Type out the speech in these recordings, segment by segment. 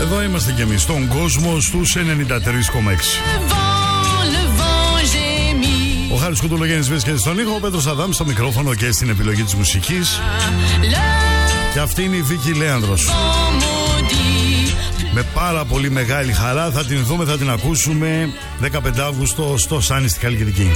Εδώ είμαστε κι εμείς στον κόσμο στους 93,6. Ο Χάρης Κουτουλογέννης βρίσκεται στον ήχο, ο Πέτρος Αδάμ στο μικρόφωνο και στην επιλογή της μουσικής. Και αυτή είναι η Βίκη Λέανδρος. Με πάρα πολύ μεγάλη χαρά θα την δούμε, θα την ακούσουμε 15 Αύγουστο στο Σάνι στη Χαλκιδική.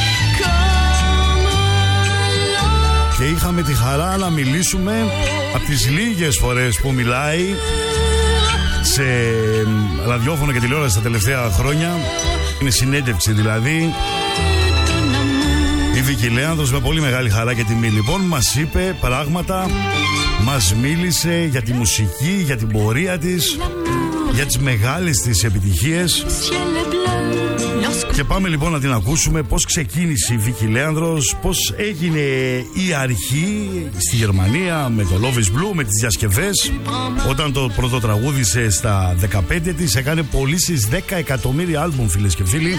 Και είχαμε τη χαρά να μιλήσουμε από τις λίγες φορές που μιλάει σε ραδιόφωνο και τηλεόραση τα τελευταία χρόνια. Είναι συνέντευξη δηλαδή. Η Βίκη Λέανδρος με πολύ μεγάλη χαρά και τιμή λοιπόν μας είπε πράγματα, μας μίλησε για τη μουσική, για την πορεία της, για τις μεγάλες της επιτυχίες. Και πάμε λοιπόν να την ακούσουμε πώς ξεκίνησε η Βίκη Λέανδρος, πώς έγινε η αρχή στη Γερμανία με το Love is Blue, με τις διασκευές. Όταν το πρώτο τραγούδισε στα 15 της έκανε πωλήσεις 10 εκατομμύρια άλμπουμ, φίλες και φίλοι.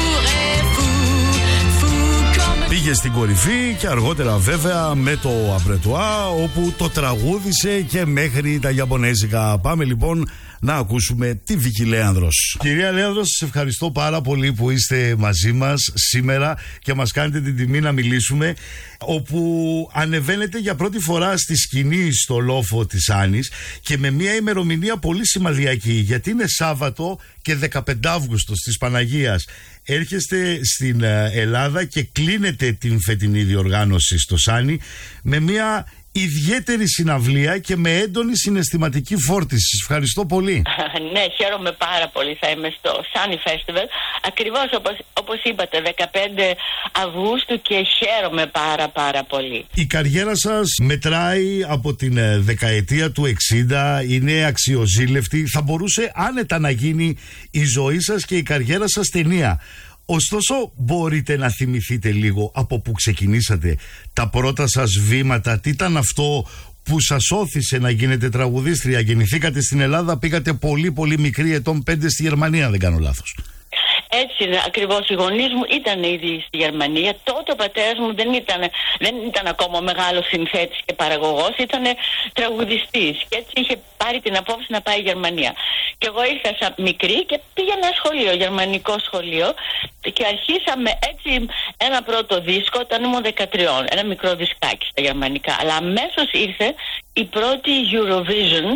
Πήγε στην κορυφή και αργότερα βέβαια με το Απρετουά, όπου το τραγούδισε και μέχρι τα Ιαπωνέζικα. Πάμε λοιπόν να ακούσουμε τη Βίκη Λέανδρος. Κυρία Λέανδρος, σας ευχαριστώ πάρα πολύ που είστε μαζί μας σήμερα και μας κάνετε την τιμή να μιλήσουμε, όπου ανεβαίνετε για πρώτη φορά στη σκηνή στο λόφο της Άνης και με μια ημερομηνία πολύ σημαδιακή, γιατί είναι Σάββατο και 15 Αύγουστος της Παναγίας. Έρχεστε στην Ελλάδα και κλείνετε την φετινή διοργάνωση στο Σάνι με μια ιδιαίτερη συναυλία και με έντονη συναισθηματική φόρτιση. Σας ευχαριστώ πολύ. Ναι, χαίρομαι πάρα πολύ. Θα είμαι στο Sunny Festival, ακριβώς όπως είπατε, 15 Αυγούστου, και χαίρομαι πάρα πολύ. Η καριέρα σας μετράει από την δεκαετία του 60, είναι αξιοζήλευτη. Θα μπορούσε άνετα να γίνει η ζωή σας και η καριέρα σας ταινία. Ωστόσο, μπορείτε να θυμηθείτε λίγο από που ξεκινήσατε, τα πρώτα σας βήματα, τι ήταν αυτό που σας όθησε να γίνετε τραγουδίστρια? Γεννηθήκατε στην Ελλάδα, πήγατε πολύ μικρή, ετών 5 στη Γερμανία, αν δεν κάνω λάθος. Έτσι είναι ακριβώς. Οι γονείς μου ήταν ήδη στη Γερμανία. Τότε ο πατέρας μου δεν ήταν ακόμα μεγάλος συνθέτης και παραγωγός, ήταν τραγουδιστής. Και έτσι είχε πάρει την απόφαση να πάει η Γερμανία. Και εγώ ήρθα σαν μικρή και πήγαινα σχολείο, γερμανικό σχολείο, και αρχίσαμε έτσι ένα πρώτο δίσκο όταν ήμουν 13, ένα μικρό δισκάκι στα γερμανικά. Αλλά αμέσως ήρθε η πρώτη Eurovision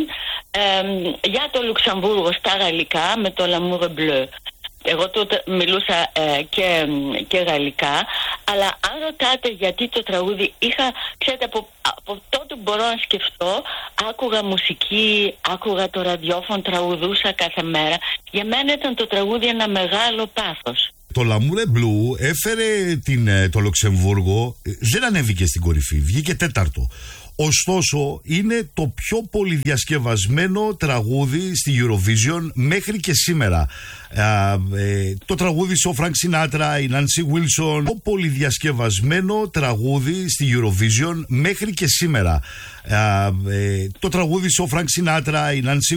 για το Λουξεμβούργο στα γαλλικά με το L'amour bleu. Εγώ τότε μιλούσα και γαλλικά, αλλά αν ρωτάτε γιατί το τραγούδι ξέρετε, από τότε που μπορώ να σκεφτώ, άκουγα μουσική, άκουγα το ραδιόφωνο, τραγουδούσα κάθε μέρα. Για μένα ήταν το τραγούδι ένα μεγάλο πάθος. Το L'amour bleu έφερε το Λουξεμβούργο, δεν ανέβηκε στην κορυφή, βγήκε τέταρτο. Ωστόσο, είναι το πιο πολυδιασκευασμένο τραγούδι στη Eurovision μέχρι και σήμερα. Το τραγούδισε ο Φρανκ Σινάτρα, η Νάνσι Βίλσον. Το πολυδιασκευασμένο τραγούδι στη Eurovision μέχρι και σήμερα. Το τραγούδισε ο Φρανκ Σινάτρα, η Νάνσι